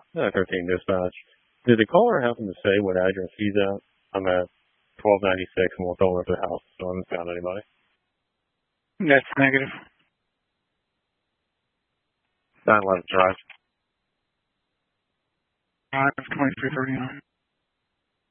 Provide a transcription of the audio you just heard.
13 dispatch. Did the caller happen to say what address he's at? I'm at 1296 North Overford House, so I haven't found anybody. That's negative. 911 Drive. 2339.